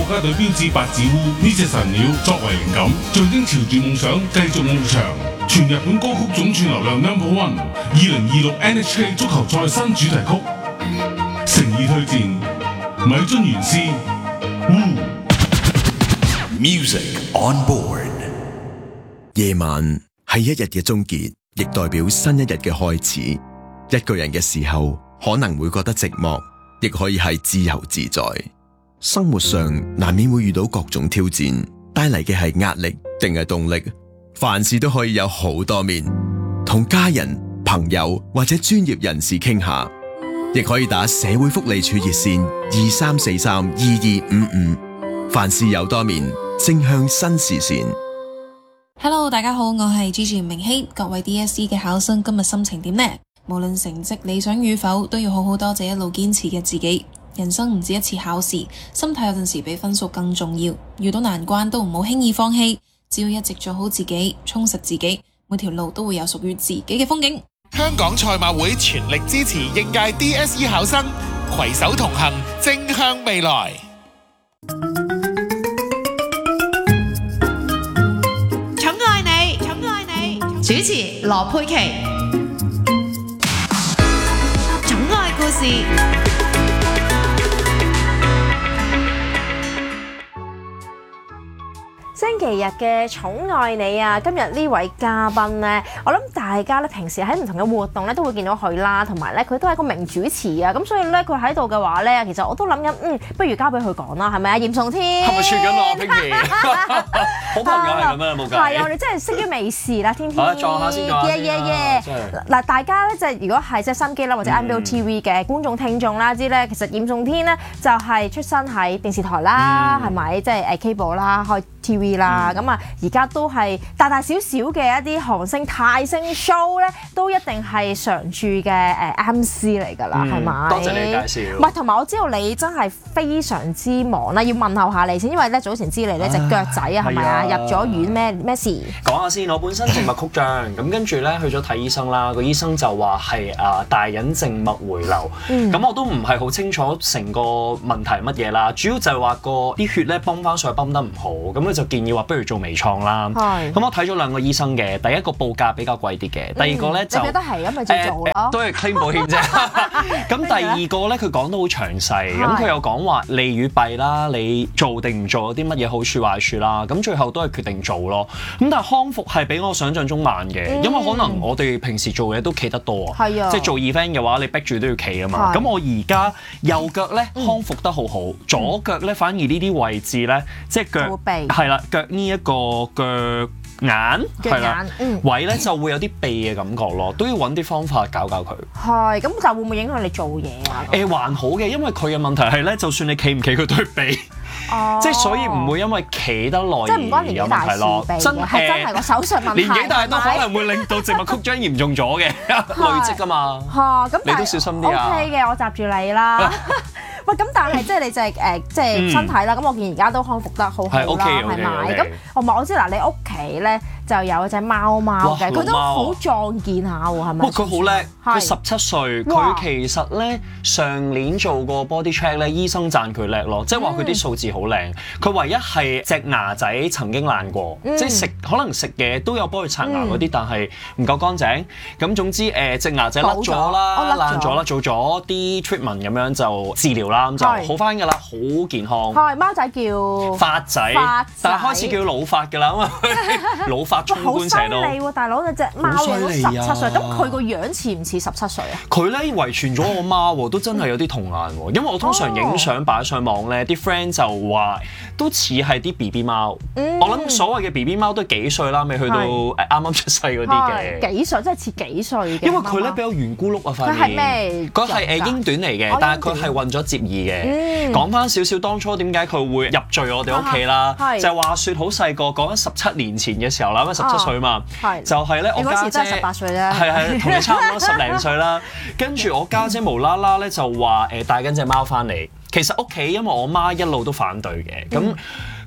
家隊標誌白紙烏呢隻神鳥作為靈感，象徵朝住夢想繼續翱翔。全日本歌曲總串流量 No.1， 2026 NHK 足球賽新主題曲，誠意推薦米津玄師烏。 Music on board。夜晚係一日嘅終結，亦代表新一日嘅開始。一個人嘅時候，可能會覺得寂寞，亦可以係自由自在。生活上難免會遇到各種挑戰，帶嚟嘅係壓力定係動力？凡事都可以有好多面，同家人、朋友或者專業人士傾下，亦可以打社會福利處熱線23432255。凡事有多面，正向新視線。 Hello， 大家好，我係 Gigi 明熙。各位 DSE 嘅考生今日心情點呢？無論成績理想與否，都要好好多謝一路堅持嘅自己。人生唔止一次考試，心態有陣時比分數更重要。遇到難關都唔好輕易放棄，只要一直做好自己，充實自己，每條路都會有屬於自己嘅風景。 香港賽馬會全力支持應屆 DSE 考生，攜手同行，正向未來。 寵愛你，寵愛你，主持羅佩琪。寵愛故事。 星期日嘅寵愛你啊，今日呢位嘉賓呢，我諗大家咧平時喺唔同嘅活動咧都會見到佢啦，同埋咧佢都係一個名主持啊，咁所以咧佢喺度嘅話咧，其實我都諗緊，不如交俾佢講啦，係咪啊？嚴崇天， 係咪串緊我？Pinky，好朋友係咁樣冇計。 係啊，我哋真係識於微時啦，天天。 撞下先，撞下先。 嗱，大家咧就係如果係即係心機啦，或者 MBO TV 嘅觀眾聽眾啦，知咧其實嚴崇天咧就係出身喺電視台啦，係咪？即係Cable啦，開 TV 啦，咁啊而家都係大大小小嘅一啲韓星泰星 show 咧，都一定係常駐嘅MC 嚟㗎啦，係咪？ 多謝你介紹。 唔係，同埋我知道你真係非常之忙啦，要問候下你先，因為咧早前知你咧隻腳仔啊，係咪啊入咗院咩事？ 講下先，我本身靜脈曲張，咁跟住咧去咗睇醫生啦，個醫生就話係大隱靜脈回流，咁我都唔係好清楚成個問題乜嘢啦，主要就係話個啲血咧泵翻上去泵得唔好，咁就建議話不如做微創啦。咁我睇咗兩個醫生嘅，第一個報價比較貴啲嘅，第二個咧就你覺得係咁咪就做咯， 都係 claim 保險啫。咁第二個咧佢講得好詳細，咁佢又講話利與弊啦，你做定唔做有啲乜嘢好處壞處啦，咁最後都係決定做咯。咁但係康復係比我想象中慢嘅，因為可能我哋平時做嘢都企得多啊，即係做 event 嘅話你逼住都要企啊嘛。咁我而家右腳咧康復得好好，左腳咧反而呢啲位置咧即係腳係啦，腳呢一個腳眼係啦，位咧就會有啲痹嘅感覺咯，都要揾啲方法搞佢。 係咁，但會唔會影響你做嘢啊？ 還好嘅，因為佢嘅問題係咧，就算你企唔企，佢都係痹。即係所以唔會因為企得耐而有問題咯。 真係個手術問題。 年紀大都可能會令到靜脈曲張嚴重咗嘅累積㗎嘛。咁你都小心啲啊。 OK 嘅，我閘住你啦。喂，咁但係即係你即係身體啦，咁我見而家都康復得好好啦，係咪？咁我知嗱，你屋企咧就有隻貓嘅，佢都好壯健下喎，係咪？ 佢好叻，佢17歲，佢其實咧上年做過 body check 咧，醫生讚佢叻咯，即係話佢啲數字好靚。佢唯一係隻牙仔曾經爛過，即係可能食嘢都有幫佢刷牙嗰啲，但係唔夠乾淨。咁總之隻牙仔甩咗啦，爛咗啦，做咗啲 treatment 咁樣就治療啦。咁就好翻㗎啦，好健康。 係貓仔叫發仔，但係開始叫老發㗎啦，因為老發衝冠蛇到。 好犀利喎，大佬！你隻貓都17歲，咁佢個樣似唔似17歲啊？ 佢咧遺傳咗我媽喎，都真係有啲童顏喎。因為我通常影相擺上網咧，啲 friend 就話都似係啲 BB 貓。我諗所謂嘅 BB 貓都幾歲啦，未去到啱啱出世嗰啲嘅。 幾歲？真係似幾歲嘅？ 因為佢咧比較圓咕碌啊，塊面。佢係咩？佢係英短嚟嘅，但係佢係混咗接耳嘅。講翻少少當初點解佢會入贅我哋屋企啦？就係話説好細個，講緊17年前嘅時候啦，因為17歲嘛，就係咧我家姐 18歲啫， 係同你差唔多10零歲啦。跟住我家姐無啦啦咧就話帶緊隻貓翻嚟。其實屋企因為我媽一路都反對嘅，咁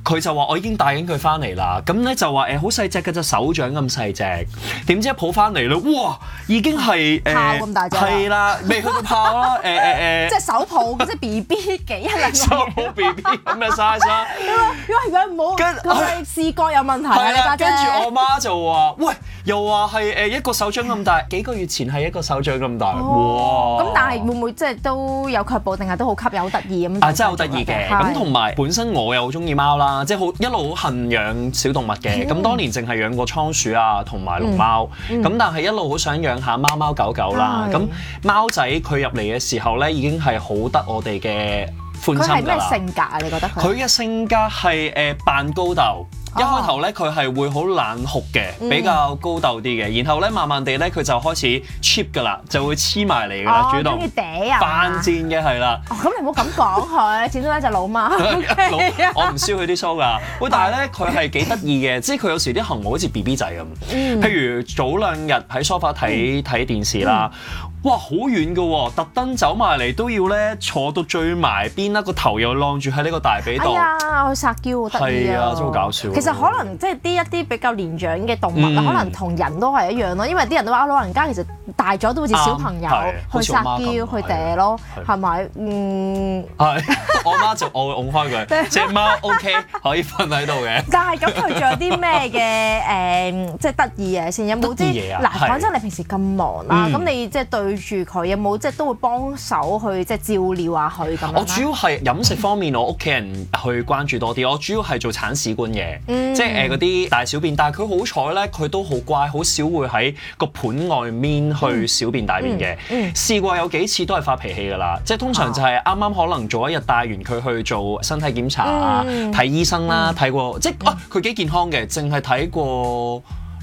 佢就話我已經帶緊佢翻嚟啦，咁咧就話好細隻嘅隻手掌咁細隻，點知一抱翻嚟咧，哇已經係炮咁大隻， 係啦，未去到炮啦， 即係手抱即係 BB 幾1兩手抱 BB 咁嘅 size 啦。 如果唔好，佢係視覺有問題啊！你家姐， 跟住我媽就話：喂，又話係一個手掌咁大，幾個月前係一個手掌咁大，哇！ 咁但係會唔會即係都有卻步，定係都好吸引、好得意咁？ 真係好得意嘅。咁同埋本身我又好中意貓啦，即係一路好恨養小動物嘅。咁當年淨係養過倉鼠啊，同埋龍貓。咁但係一路好想養下貓貓狗狗啦。咁貓仔佢入嚟嘅時候咧，已經係好得我哋嘅歡心㗎啦。佢係咩性格啊？你覺得佢嘅性格係扮高竇。一開頭咧，佢係會好冷酷嘅，比較高竇啲嘅。然後咧，慢慢地咧，佢就開始 cheap 㗎啦，就會黐埋嚟㗎啦，主動。 中意嗲啊！ 犯賤嘅係啦。 咁你唔好咁講佢，始終一隻老貓。 我唔燒佢啲須㗎。喂，但係咧，佢係幾得意嘅，即係佢有時啲行為好似 BB 仔咁。譬如早兩日喺梳化睇電視啦。哇，好遠嘅喎，特登走埋嚟都要咧坐到最埋邊啦，個頭又晾住喺呢個大髀度。 哎呀，佢撒嬌好得意啊！ 係啊，真係好搞笑。 其實可能即係一啲比較年長嘅動物可能同人都係一樣咯，因為啲人都話老人家其實大咗都好似小朋友去撒嬌去嗲咯，係咪？ 係，我媽就我會擁開佢，隻貓 OK 可以瞓喺度嘅。 但係咁佢仲有啲咩嘅即係得意嘢先？有冇啲嗱？講真，你平時咁忙啦，咁你即係對住佢有冇即係都會幫手去即係照料下佢咁樣？ 我主要係飲食方面，我屋企人去關注多啲。我主要係做鏟屎官嘅，即係嗰啲大小便。但係佢好彩咧，佢都好乖，好少會喺個盤外面去小便大便嘅。試過有幾次都係發脾氣㗎啦，即係通常就係啱啱可能做一日帶完佢去做身體檢查啊、睇醫生啦，睇過即係佢幾健康嘅，淨係睇過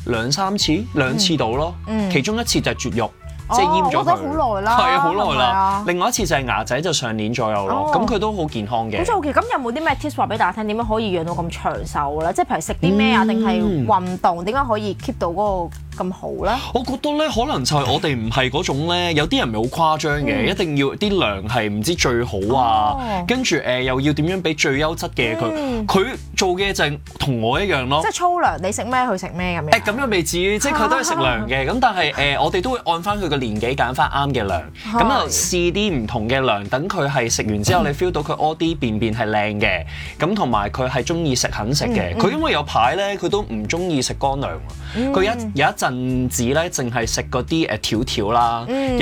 2、3次到咯，其中一次就係絕育。即係閹咗佢， 我覺得好耐啦， 係啊，好耐啦。另外一次就係牙仔，就上年左右咯。咁佢都好健康嘅。 咁 OK，咁有冇啲咩 tips 話俾大家聽？點樣可以養到咁長壽咧？即係譬如食啲咩啊，定係運動？點解可以 keep 到嗰個咁好咧？ 我覺得咧，可能就係我哋唔係嗰種咧，有啲人咪好誇張嘅，一定要啲糧係唔知最好啊，跟住又要點樣俾最優質嘅佢。佢做嘅就係同我一樣咯。即係粗糧，你食咩佢食咩咁樣？ 咁又未至於，即係佢都係食糧嘅。咁但係我哋都會按翻佢個年紀揀翻啱嘅糧，咁就試啲唔同嘅糧，等佢係食完之後，你 feel 到佢屙啲便便係靚嘅，咁同埋佢係中意食肯食嘅。佢因為有排咧，佢都唔中意食乾糧，佢有一陣子咧，淨係食嗰啲條條啦。